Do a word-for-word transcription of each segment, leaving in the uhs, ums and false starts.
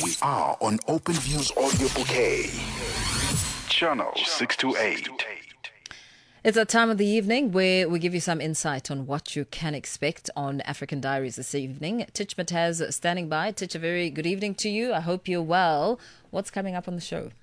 We are on Open Views Audio Bouquet. Channel six two eight. It's a time of the evening where we give you some insight on what you can expect on African Diaries this evening. Titch Mataz standing by. Titch, a very good evening to you. I hope you're well. What's coming up on the show?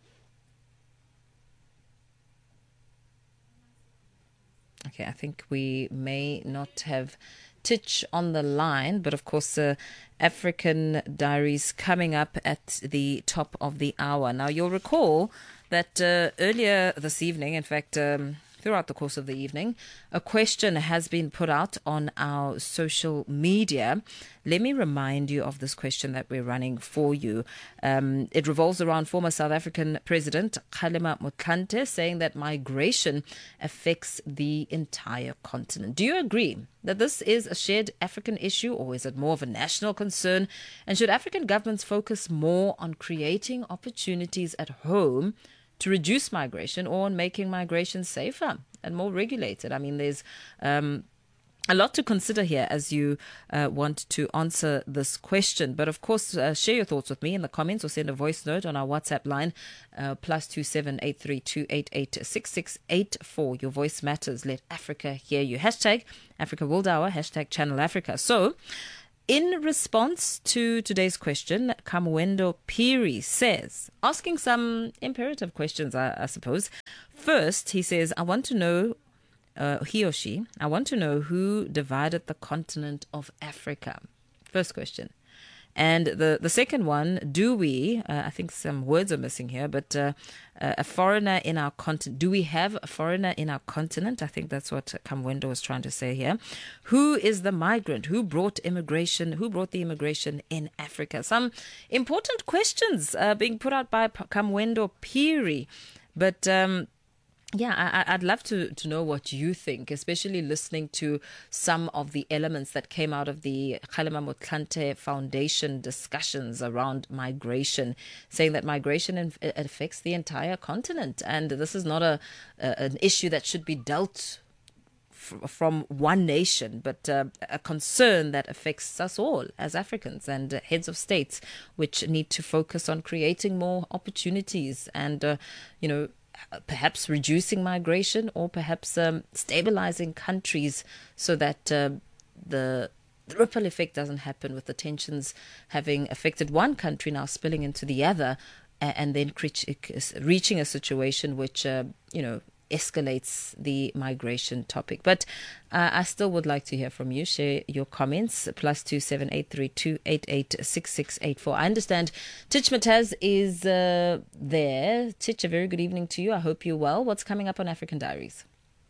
Okay, I think we may not have Titch on the line, but of course, uh, African Diaries coming up at the top of the hour. Now, you'll recall that uh, earlier this evening, in fact, um, throughout the course of the evening, a question has been put out on our social media. Let me remind you of this question that we're running for you. Um, it revolves around former South African President Kgalema Motlanthe saying that migration affects the entire continent. Do you agree that this is a shared African issue, or is it more of a national concern? And should African governments focus more on creating opportunities at home to reduce migration, or on making migration safer and more regulated? I mean, there's um, a lot to consider here as you uh, want to answer this question. But of course, uh, share your thoughts with me in the comments or send a voice note on our WhatsApp line, uh, plus two seven eight three two eight eight six six eight four. Your voice matters. Let Africa hear you. Hashtag Africa World Hour, hashtag Channel Africa. So, in response to today's question, Kamwendo Piri says, asking some imperative questions, I, I suppose. First, he says, I want to know, uh, he or she, I want to know who divided the continent of Africa. First question. And the, the second one, do we, uh, I think some words are missing here, but uh, uh, a foreigner in our continent, do we have a foreigner in our continent? I think that's what Kamwendo was trying to say here. Who is the migrant? Who brought immigration? Who brought the immigration in Africa? Some important questions uh, being put out by Kamwendo Piri. But um Yeah, I, I'd love to, to know what you think, especially listening to some of the elements that came out of the Kgalema Motlanthe Foundation discussions around migration, saying that migration inf- affects the entire continent. And this is not a, a an issue that should be dealt f- from one nation, but uh, a concern that affects us all as Africans and uh, heads of states, which need to focus on creating more opportunities and, uh, you know, perhaps reducing migration, or perhaps um, stabilizing countries so that uh, the, the ripple effect doesn't happen, with the tensions having affected one country now spilling into the other, and, and then cre- reaching a situation which, uh, you know, escalates the migration topic. But uh, I still would like to hear from you. Share your comments. Plus two seven eight three two eight eight six six eight four. I understand Titch Mataz is uh, there. Titch, a very good evening to you. I hope you're well. What's coming up on African Diaries?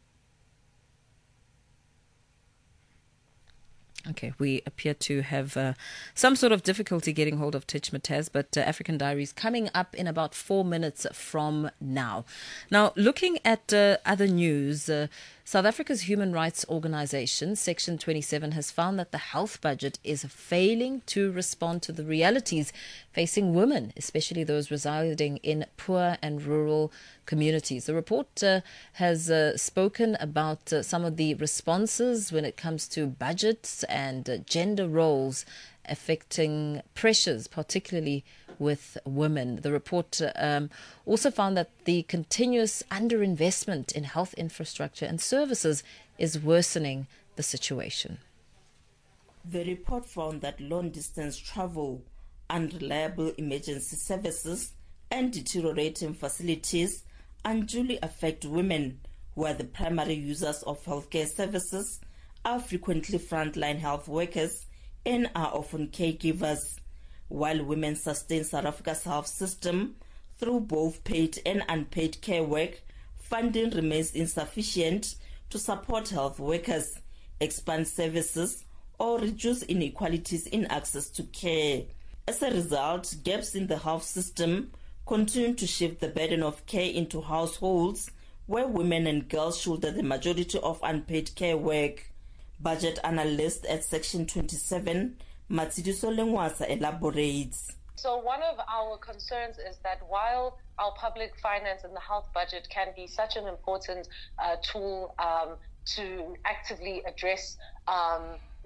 Okay, we appear to have uh, some sort of difficulty getting hold of Titch Mataz, but uh, African Diaries coming up in about four minutes from now. Now, looking at uh, other news, uh, South Africa's Human Rights Organization, Section twenty-seven, has found that the health budget is failing to respond to the realities facing women, especially those residing in poor and rural communities. The report uh, has uh, spoken about uh, some of the responses when it comes to budgets and uh, gender roles affecting pressures, particularly with women. The report um, also found that the continuous underinvestment in health infrastructure and services is worsening the situation. The report found that long-distance travel, unreliable emergency services, and deteriorating facilities unduly affect women, who are the primary users of healthcare services, are frequently frontline health workers, and are often caregivers. While women sustain South Africa's health system through both paid and unpaid care work, funding remains insufficient to support health workers, expand services, or reduce inequalities in access to care. As a result, gaps in the health system continue to shift the burden of care into households where women and girls shoulder the majority of unpaid care work. Budget analyst at Section twenty-seven, Matsidiso Lengwasa, elaborates. So one of our concerns is that while our public finance and the health budget can be such an important uh, tool um, to actively address um,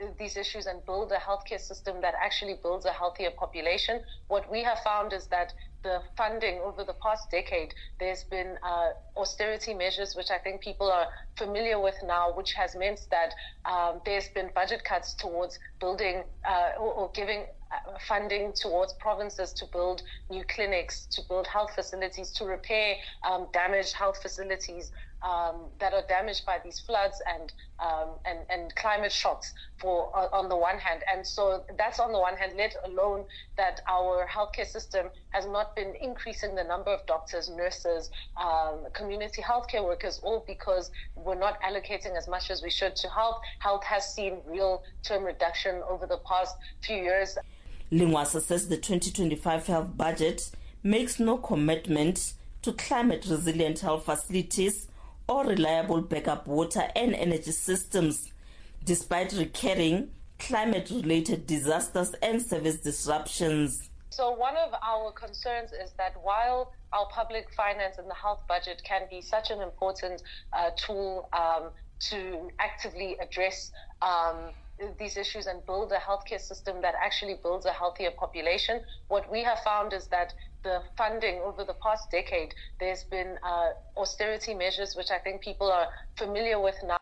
these issues and build a healthcare system that actually builds a healthier population. What we have found is that the funding over the past decade, there's been uh, austerity measures, which I think people are familiar with now, which has meant that um, there's been budget cuts towards building uh, or, or giving funding towards provinces to build new clinics, to build health facilities, to repair um, damaged health facilities um, that are damaged by these floods and um, and, and climate shocks for on the one hand. And so that's on the one hand, let alone that our healthcare system has not been increasing the number of doctors, nurses, um, community healthcare workers, all because we're not allocating as much as we should to health. Health has seen real term reduction over the past few years. Lingwasa says the twenty twenty-five health budget makes no commitment to climate-resilient health facilities or reliable backup water and energy systems, despite recurring climate-related disasters and service disruptions. So one of our concerns is that while our public finance and the health budget can be such an important uh, tool um, to actively address um, these issues and build a healthcare system that actually builds a healthier population, what we have found is that the funding over the past decade, there's been uh, austerity measures, which I think people are familiar with now.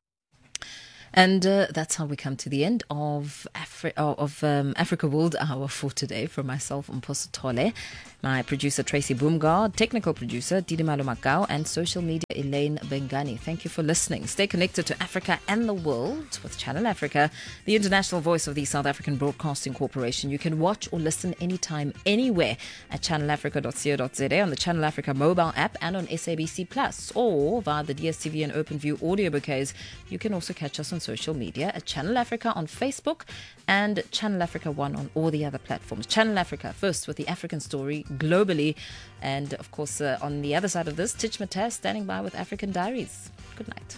And uh, that's how we come to the end of Afri- of um, Africa World Hour for today. From myself, Mphosa Thole, my producer Tracy Boomgard, technical producer Didimalo Makau, and social media Elaine Bengani. Thank you for listening. Stay connected to Africa and the world with Channel Africa, the international voice of the South African Broadcasting Corporation. You can watch or listen anytime, anywhere at channel africa dot co dot za, on the Channel Africa mobile app, and on S A B C Plus, or via the D S T V and OpenView audio bouquets. You can also catch us on social media at Channel Africa on Facebook and Channel Africa One on all the other platforms. Channel Africa, first with the African story globally. And of course, uh, on the other side of this, Titch Mataz standing by with African Diaries. Good night.